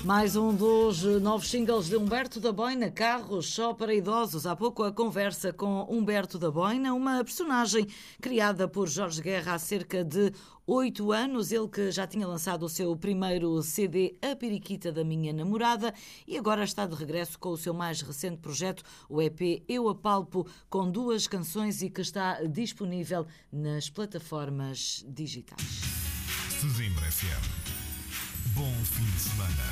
Mais um dos novos singles de Humberto da Boina, Carros só para idosos. Há pouco a conversa com Humberto da Boina, uma personagem criada por Jorge Guerra há cerca de 8 anos. Ele que já tinha lançado o seu primeiro CD, A Periquita da Minha Namorada, e agora está de regresso com o seu mais recente projeto, o EP Eu Apalpo, com 2 canções e que está disponível nas plataformas digitais. Sesimbra FM. Bom fim de semana.